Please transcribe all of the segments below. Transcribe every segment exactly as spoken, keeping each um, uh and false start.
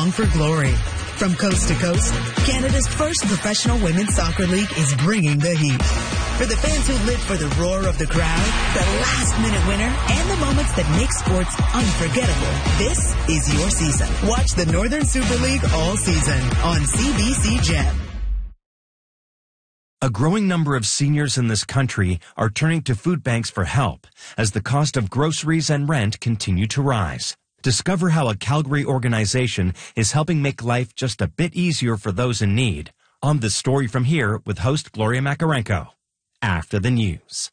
Song for Glory. From coast to coast, Canada's first professional women's soccer league is bringing the heat. For the fans who live for the roar of the crowd, the last-minute winner, and the moments that make sports unforgettable, this is your season. Watch the Northern Super League all season on C B C Gem. A growing number of seniors in this country are turning to food banks for help as the cost of groceries and rent continue to rise. Discover how a Calgary organization is helping make life just a bit easier for those in need on The Story From Here with host Gloria Makarenko. After the news.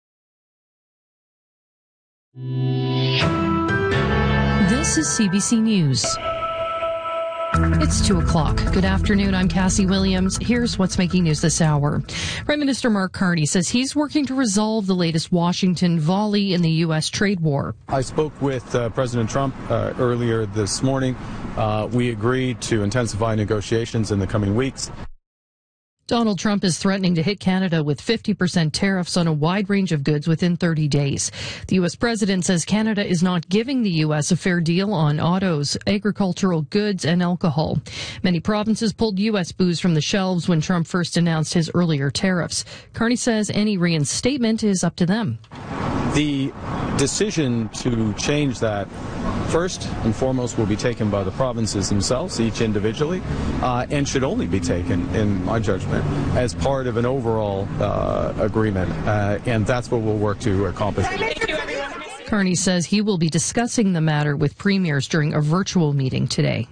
This is C B C News. It's two o'clock. Good afternoon. I'm Cassie Williams. Here's what's making news this hour. Prime Minister Mark Carney says he's working to resolve the latest Washington volley in the U S trade war. I spoke with uh, President Trump uh, earlier this morning. Uh, we agreed to intensify negotiations in the coming weeks. Donald Trump is threatening to hit Canada with fifty percent tariffs on a wide range of goods within thirty days. The U S president says Canada is not giving the U S a fair deal on autos, agricultural goods, and alcohol. Many provinces pulled U S booze from the shelves when Trump first announced his earlier tariffs. Carney says any reinstatement is up to them. The decision to change that, first and foremost, will be taken by the provinces themselves, each individually, uh, and should only be taken, in my judgment, as part of an overall uh, agreement. Uh, and that's what we'll work to accomplish. Carney says he will be discussing the matter with premiers during a virtual meeting today.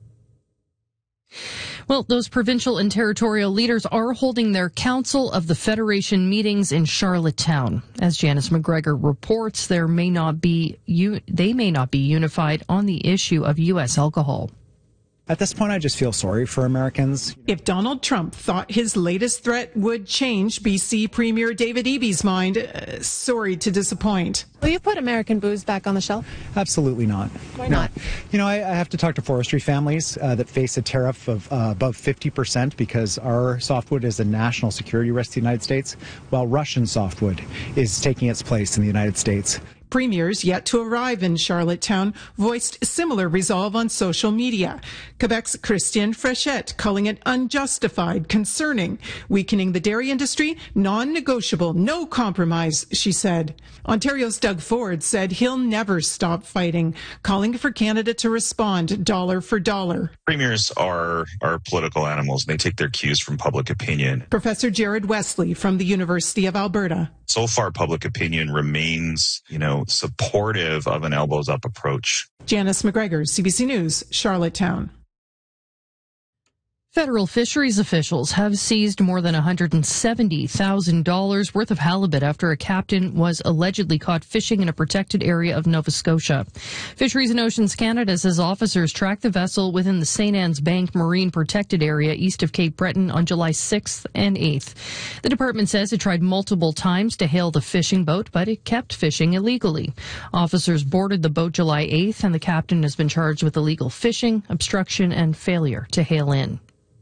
Well, those provincial and territorial leaders are holding their Council of the Federation meetings in Charlottetown. As Janice McGregor reports, there may not be they may not be unified on the issue of U S alcohol. At this point, I just feel sorry for Americans. If Donald Trump thought his latest threat would change B C Premier David Eby's mind, uh, sorry to disappoint. Will you put American booze back on the shelf? Absolutely not. Why no. not? You know, I, I have to talk to forestry families uh, that face a tariff of uh, above fifty percent because our softwood is a national security risk to the United States, while Russian softwood is taking its place in the United States. Premiers yet to arrive in Charlottetown voiced similar resolve on social media. Quebec's Christiane Fréchette calling it unjustified, concerning, weakening the dairy industry, non-negotiable, no compromise, she said. Ontario's Doug Ford said he'll never stop fighting, calling for Canada to respond dollar for dollar. Premiers are, are political animals. They take their cues from public opinion. Professor Jared Wesley from the University of Alberta. So far, public opinion remains, you know, supportive of an elbows-up approach. Janice McGregor, C B C News, Charlottetown. Federal fisheries officials have seized more than one hundred seventy thousand dollars worth of halibut after a captain was allegedly caught fishing in a protected area of Nova Scotia. Fisheries and Oceans Canada says officers tracked the vessel within the Saint Anne's Bank Marine Protected Area east of Cape Breton on July sixth and eighth. The department says it tried multiple times to hail the fishing boat, but it kept fishing illegally. Officers boarded the boat July eighth, and the captain has been charged with illegal fishing, obstruction, and failure to hail in.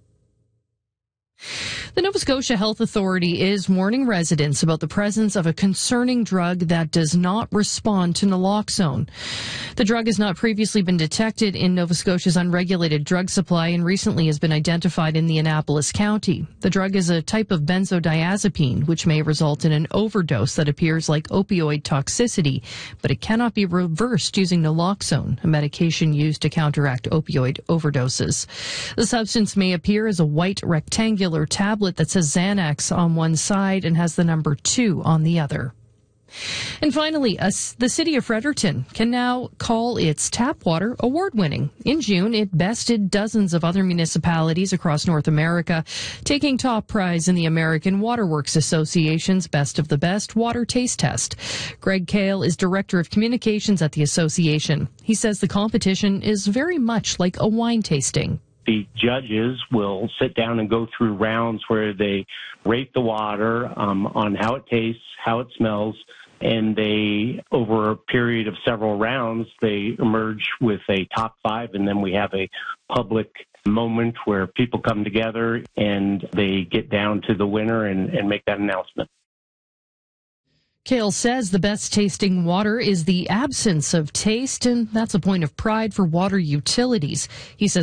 The Nova Scotia Health Authority is warning residents about the presence of a concerning drug that does not respond to naloxone. The drug has not previously been detected in Nova Scotia's unregulated drug supply and recently has been identified in the Annapolis County. The drug is a type of benzodiazepine, which may result in an overdose that appears like opioid toxicity, but it cannot be reversed using naloxone, a medication used to counteract opioid overdoses. The substance may appear as a white rectangular tablet that says Xanax on one side and has the number two on the other. And finally, a, the city of Fredericton can now call its tap water award-winning. In June, it bested dozens of other municipalities across North America, taking top prize in the American Waterworks Association's Best of the Best Water Taste Test. Greg Kale is Director of Communications at the association. He says the competition is very much like a wine tasting. The judges will sit down and go through rounds where they rate the water um, on how it tastes, how it smells, and they, over a period of several rounds, they emerge with a top five, and then we have a public moment where people come together and they get down to the winner and, and make that announcement. Kale says the best tasting water is the absence of taste, and that's a point of pride for water utilities. He says